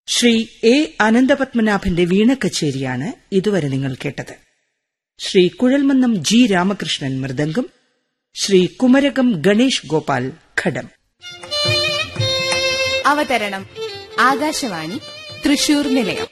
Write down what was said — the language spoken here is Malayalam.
ശ്രീ എ അനന്തപത്മനാഭന്റെ വീണക്കച്ചേരിയാണ് ഇതുവരെ നിങ്ങൾ കേട്ടത്. ശ്രീ കുഴൽമന്നം ജി രാമകൃഷ്ണൻ മൃദംഗം, ശ്രീ കുമരകം ഗണേഷ് ഗോപാൽ ഘടം. അവതരണം ആകാശവാണി തൃശൂർ നിലയം.